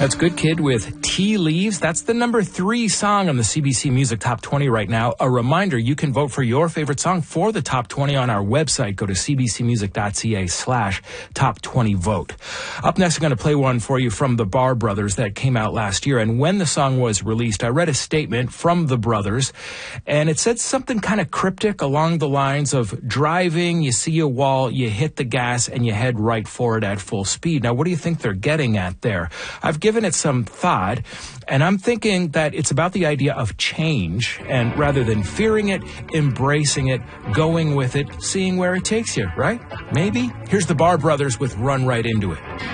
That's Good Kid with Tea Leaves. That's the number 3 song on the CBC Music Top 20 right now. A reminder, you can vote for your favorite song for the Top 20 on our website. Go to cbcmusic.ca/top20vote. Up next, I'm going to play one for you from the Barr Brothers that came out last year. And when the song was released, I read a statement from the brothers, and it said something kind of cryptic along the lines of driving, you see a wall, you hit the gas, and you head right for it at full speed. Now, what do you think they're getting at there? I've given it some thought, and I'm thinking that it's about the idea of change, and rather than fearing it, embracing it, going with it, seeing where it takes you, right? Maybe? Here's the Barr Brothers with Run Right Into It.